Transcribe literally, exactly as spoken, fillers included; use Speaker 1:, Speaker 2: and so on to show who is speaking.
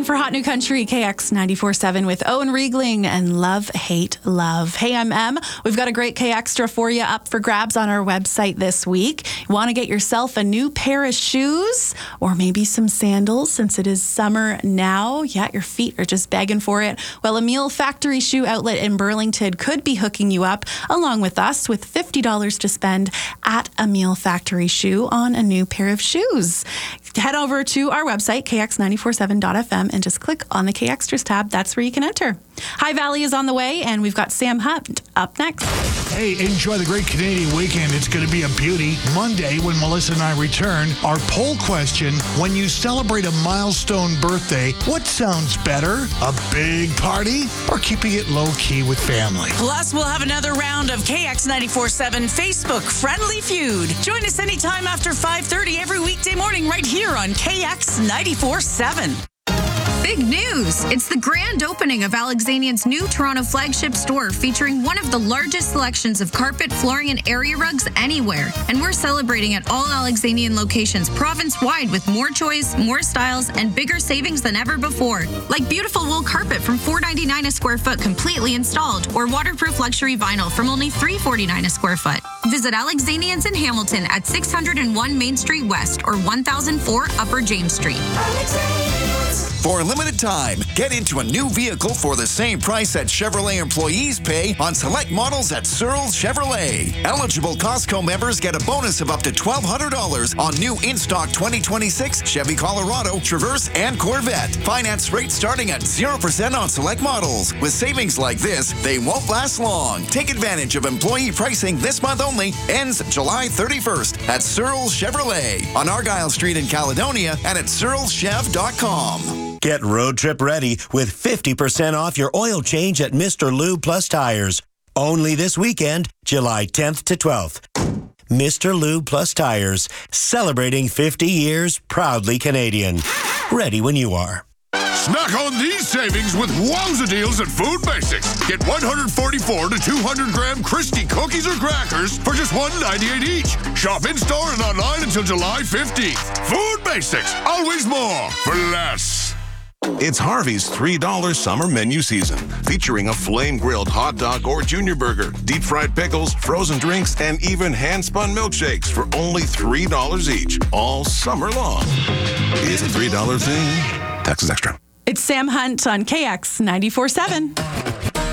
Speaker 1: for Hot New Country, K X ninety-four point seven with Owen Riegling and Love, Hate, Love. Hey, I'm Em. We've got a great K Extra for you up for grabs on our website this week. You want to get yourself a new pair of shoes or maybe some sandals since it is summer now? Yeah, your feet are just begging for it. Well, Emile Factory Shoe Outlet in Burlington could be hooking you up along with us with fifty dollars to spend at Emile Factory Shoe on a new pair of shoes. Head over to our website, K X nine four seven dot f m, and just click on the K Extras tab. That's where you can enter. High Valley is on the way, and we've got Sam Hunt up next.
Speaker 2: Hey, enjoy the great Canadian weekend. It's going to be a beauty. Monday, when Melissa and I return, our poll question, when you celebrate a milestone birthday, what sounds better? A big party or keeping it low-key with family?
Speaker 3: Plus, we'll have another round of K X ninety-four point seven Facebook Friendly Feud. Join us anytime after five thirty every weekday morning right here on K X ninety-four point seven.
Speaker 4: Big news! It's the grand opening of Alexanian's new Toronto flagship store featuring one of the largest selections of carpet, flooring, and area rugs anywhere. And we're celebrating at all Alexanian locations province-wide with more choice, more styles, and bigger savings than ever before. Like beautiful wool carpet from four dollars and ninety-nine cents a square foot completely installed, or waterproof luxury vinyl from only three dollars and forty-nine cents a square foot. Visit Alexanian's in Hamilton at six hundred one Main Street West or one thousand four Upper James Street.
Speaker 5: For a limited time, get into a new vehicle for the same price that Chevrolet employees pay on select models at Searles Chevrolet. Eligible Costco members get a bonus of up to twelve hundred dollars on new in-stock twenty twenty-six Chevy Colorado, Traverse, and Corvette. Finance rates starting at zero percent on select models. With savings like this, they won't last long. Take advantage of employee pricing this month only. Ends July thirty-first at Searles Chevrolet on Argyle Street in Caledonia and at searles chev dot com.
Speaker 6: Get road trip ready with fifty percent off your oil change at Mister Lube Plus Tires. Only this weekend, July tenth to twelfth. Mister Lube Plus Tires, celebrating fifty years, proudly Canadian. Ready when you are.
Speaker 7: Snack on these savings with wowza deals at Food Basics. Get one hundred forty-four to two hundred gram Christie cookies or crackers for just one dollar and ninety-eight cents each. Shop in-store and online until July fifteenth. Food Basics, always more for less.
Speaker 8: It's Harvey's three dollar summer menu season, featuring a flame-grilled hot dog or junior burger, deep-fried pickles, frozen drinks, and even hand-spun milkshakes for only three dollars each, all summer long. It's a three dollar thing. Taxes extra.
Speaker 1: It's Sam Hunt on K X ninety-four point seven.